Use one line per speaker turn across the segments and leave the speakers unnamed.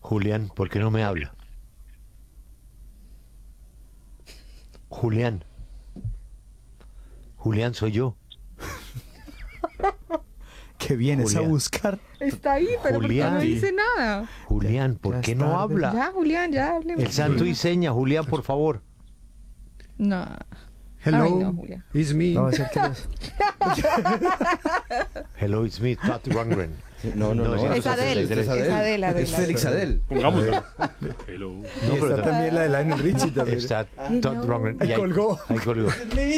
Julián, ¿por qué no me habla? Julián. Julián, soy yo.
¿Qué vienes
Julián.
a buscar?
Está ahí, pero ¿por qué
Julián.
no dice nada?
Julián, ¿por
Ya
qué
es
no
tarde.
habla?
Ya, Julián, ya hablemos.
El santo y seña, Julián, por favor.
No.
Hello,
Ay, no, Julián.
it's me.
No, va a ser que los-
Hello, it's me, Todd Rundgren.
No,
Es Adele, es Adele, Adele.
Es Félix Adel.
Pongámosla. Hello.
No,
Y
pero
está también la de Lionel Richie también.
está Todd Rundgren.
Ahí colgó.
Ahí colgó.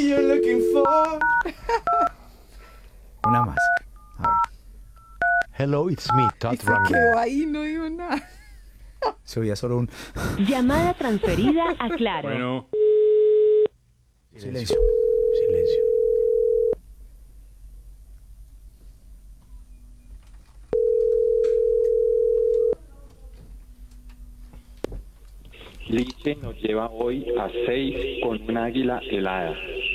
Una más. A ver,
Hello, it's me, Todd
Y se
Rundgren.
quedó ahí, no dijo nada.
se oía solo un
Llamada transferida a Claro.
Bueno,
silencio.
Silencio.
Liche nos lleva hoy a 6 con un águila helada.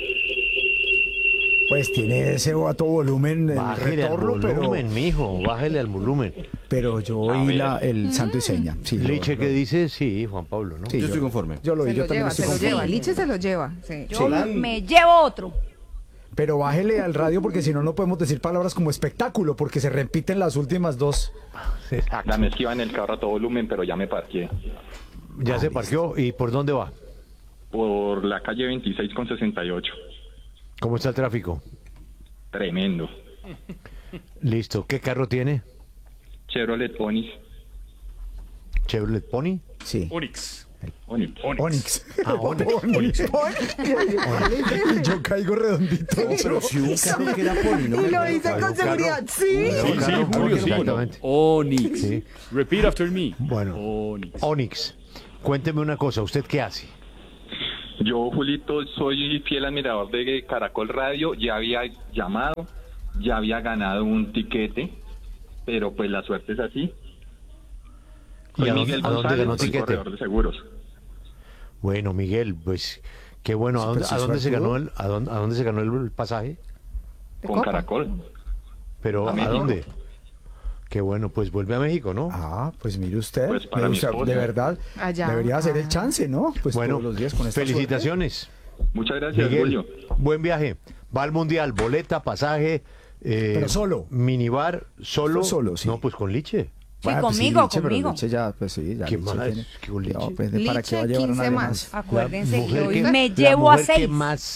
Pues tiene ese a todo volumen el
Bájele al
retorno,
volumen, mijo, bájele al volumen.
pero yo oí el santo y seña. Sí,
Liche, ¿qué dice? Sí, Juan Pablo, ¿no?
Sí,
Yo estoy conforme.
Yo lo oí,
Se
yo
lo
también
lleva,
estoy
se lo
conforme.
lleva. Liche se lo lleva. Sí.
Yo me llevo otro.
Pero bájele al radio porque si no, no podemos decir palabras como espectáculo porque se repiten las últimas dos.
Exacto.
La mezcla iba en el carro a todo volumen, pero ya me parqué.
Ya se parqueó. ¿Y por dónde va?
Por la calle 26 con 68.
¿Cómo está el tráfico?
Tremendo.
Listo. ¿Qué carro tiene?
Chevrolet Onix.
¿Chevrolet Pony?
Sí.
Onix.
Onix.
Onix.
Ah, Onix.
Onix. Y yo caigo redondito.
Pero si un carro que era poli, ¿no?
Y lo dice con seguridad, sí.
Sí, sí, Julio, sí.
Exactamente.
Onix.
Sí.
Repeat after me.
Bueno.
Onix.
Onix, cuénteme una cosa. ¿Usted qué hace?
Yo, Julito, soy fiel admirador de Caracol Radio. Ya había llamado, ya había ganado un tiquete, pero pues la suerte es así. Soy
¿Y a dónde-
Miguel
a dónde
González,
ganó
soy
tiquete?
corredor de seguros.
Bueno, Miguel, pues qué bueno. ¿A
Sí,
dónde,
pero si
a dónde se
suertudo.
ganó a dónde se ganó el pasaje?
De
Con
Copa.
Caracol.
Pero
A
¿a
México.
dónde? Qué bueno, pues vuelve a México, ¿no?
Ah, pues mire usted.
Pues para mi esposa.
de verdad,
Allá.
debería ser el chance, ¿no? Pues
bueno,
todos los días con esta
felicitaciones.
Muchas gracias,
Miguel,
Julio.
buen viaje. Va al Mundial, boleta, pasaje,
Pero solo.
minibar, solo.
Solo, sí.
No, pues con Liche.
Sí,
Pues
conmigo,
Liche, pero
conmigo.
Liche ya, pues sí, ya
¿Qué
Liche
más?
tiene-
¿Qué con Liche?
No, pues, ¿para qué va a
Liche,
llevar a
15
nadie
más.
Acuérdense
La
que
mujer
hoy
que-
me
la
llevo a
mujer que
6.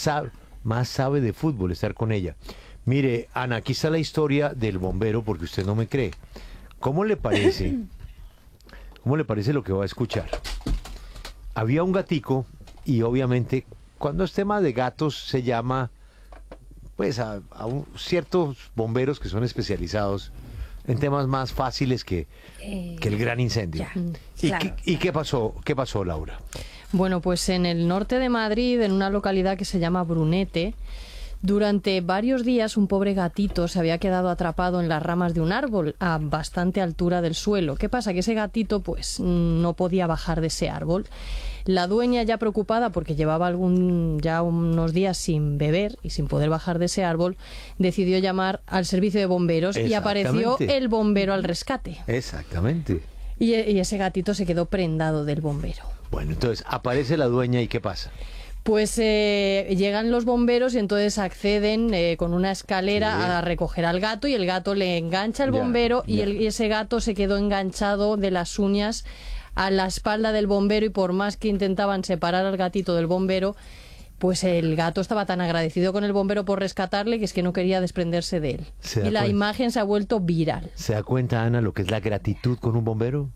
más sabe de fútbol, estar con ella. Mire, Ana, aquí está la historia del bombero, porque usted no me cree. ¿Cómo le parece? ¿Cómo le parece lo que va a escuchar? Había un gatico y obviamente cuando es tema de gatos se llama pues a ciertos bomberos que son especializados en temas más fáciles que el gran incendio. ¿Y,
claro.
qué pasó? ¿Qué pasó, Laura?
Bueno, pues en el norte de Madrid, en una localidad que se llama Brunete, durante varios días un pobre gatito se había quedado atrapado en las ramas de un árbol a bastante altura del suelo. ¿Qué pasa? Que ese gatito pues no podía bajar de ese árbol. La dueña, ya preocupada porque llevaba ya unos días sin beber y sin poder bajar de ese árbol, decidió llamar al servicio de bomberos y apareció
Exactamente.
el bombero al rescate.
Exactamente.
Y ese gatito se quedó prendado del bombero.
Bueno, entonces aparece la dueña y ¿qué pasa?
Pues llegan los bomberos y entonces acceden con una escalera
Sí.
a recoger al gato y el gato le engancha al
Ya,
bombero y
ya.
y ese gato se quedó enganchado de las uñas a la espalda del bombero y por más que intentaban separar al gatito del bombero, pues el gato estaba tan agradecido con el bombero por rescatarle que es que no quería desprenderse de él.
Se da
Y la
cuenta.
imagen se ha vuelto viral.
¿Se da cuenta, Ana, lo que es la gratitud con un bombero?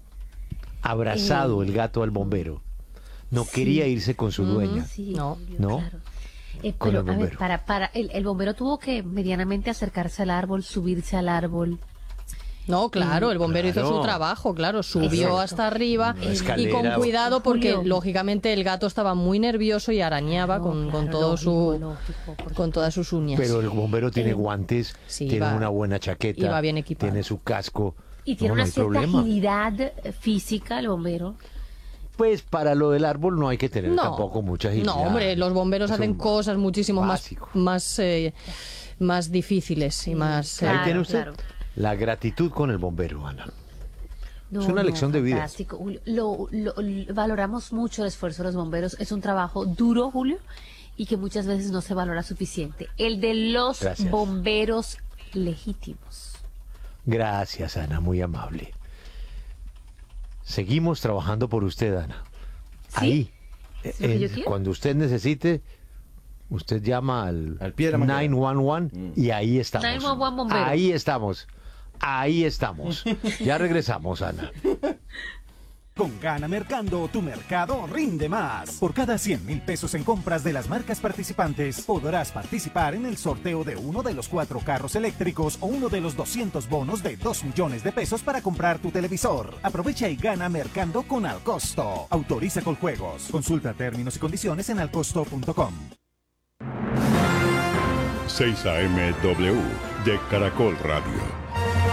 Abrazado el gato al bombero. No quería irse con su dueña.
Sí,
No.
Julio,
¿No?
claro.
Con
Pero,
el
a ver,
bombero.
el bombero tuvo que medianamente acercarse al árbol, subirse al árbol.
No, claro, el bombero hizo
Claro.
su trabajo, claro, subió
Exacto.
hasta arriba
Una
y
escalera.
con cuidado porque
Julio.
lógicamente el gato estaba muy nervioso y arañaba
No,
con
claro,
todo
lógico, por
con todas sus uñas.
Pero el bombero tiene guantes,
sí,
tiene
iba-
una buena chaqueta,
iba bien equipado.
tiene su casco.
Y tiene
No,
una
no hay
cierta
problema.
agilidad física el bombero.
Pues para lo del árbol no hay que tener tampoco mucha agilidad.
No, hombre, los bomberos
Es
hacen
un
cosas muchísimo
básico.
más difíciles y más...
Ahí
Claro,
tiene usted
claro.
la gratitud con el bombero, Ana. Es una lección de vida.
Fantástico, Julio. Valoramos mucho el esfuerzo de los bomberos. Es un trabajo duro, Julio, y que muchas veces no se valora suficiente. El de los
Gracias.
bomberos legítimos.
Gracias, Ana, muy amable. Seguimos trabajando por usted, Ana.
¿Sí?
Ahí,
¿Es lo que yo quiero?
cuando usted necesite, usted llama al
pie de la mañana.
911 y ahí estamos.
911 bombero.
Ahí estamos. Ahí estamos. Ya regresamos, Ana.
Con Gana Mercando, tu mercado rinde más. Por cada 100,000 pesos en compras de las marcas participantes, podrás participar en el sorteo de uno de los 4 carros eléctricos o uno de los 200 bonos de 2 millones de pesos para comprar tu televisor. Aprovecha y gana Mercando con Alcosto. Autoriza con juegos. Consulta términos y condiciones en alcosto.com.
6 AMW de Caracol Radio.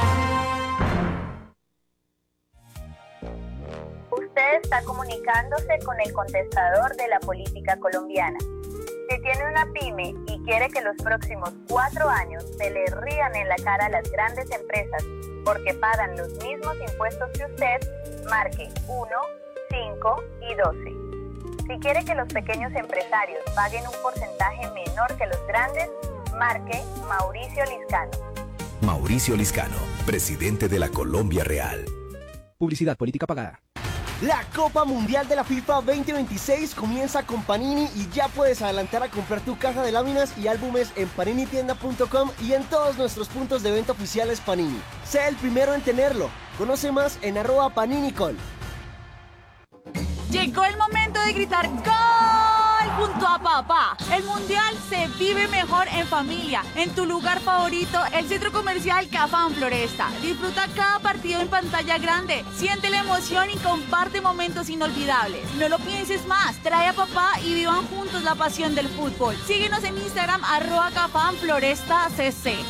Usted está comunicándose con el contestador de la política colombiana. Si tiene una pyme y quiere que los próximos 4 años se le rían en la cara a las grandes empresas porque pagan los mismos impuestos que usted, marque 1, 5 y 12. Si quiere que los pequeños empresarios paguen un porcentaje menor que los grandes, marque Mauricio Liscano.
Mauricio Liscano, presidente de la Colombia Real.
Publicidad política pagada.
La Copa Mundial de la FIFA 2026 comienza con Panini y ya puedes adelantar a comprar tu caja de láminas y álbumes en paninitienda.com y en todos nuestros puntos de venta oficiales Panini. Sé el primero en tenerlo. Conoce más en @paninicol.
Llegó el momento de gritar ¡Gol! Junto a papá. El mundial se vive mejor en familia, en tu lugar favorito, el centro comercial Cafam Floresta. Disfruta cada partido en pantalla grande, siente la emoción y comparte momentos inolvidables. No lo pienses más, trae a papá y vivan juntos la pasión del fútbol. Síguenos en Instagram @CafamFlorestaCC.